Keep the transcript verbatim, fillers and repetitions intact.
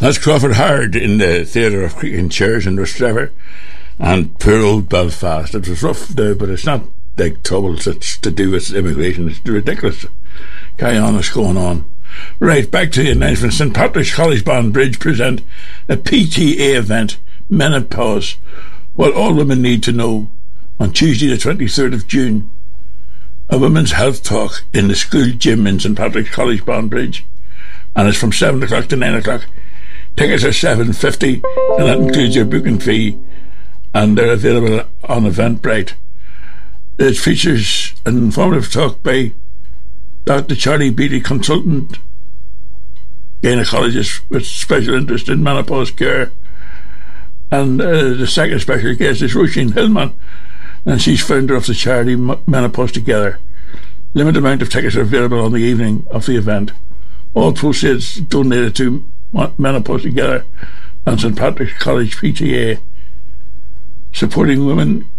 That's Crawford Hard in the Theatre of Creaking Chairs in Rostrevor. And poor old Belfast. It was rough now, but it's not like trouble that's to do with immigration. It's ridiculous. Carry on, what's going on. Right, back to the announcement. Saint Patrick's College Bond Bridge present a P T A event, Menopause, what all women need to know, on Tuesday the twenty-third of June. A women's health talk in the school gym in Saint Patrick's College Bond Bridge. And it's from seven o'clock to nine o'clock. Tickets are seven fifty, and that includes your booking fee, and they're available on Eventbrite. It features an informative talk by Doctor Charlie Beatty, consultant gynecologist with special interest in menopause care, and uh, the second special guest is Roisin Hillman, and she's founder of the charity Menopause Together. Limited amount of tickets are available on the evening of the event. All proceeds donated to Menopause Together and Saint Patrick's College P T A, supporting women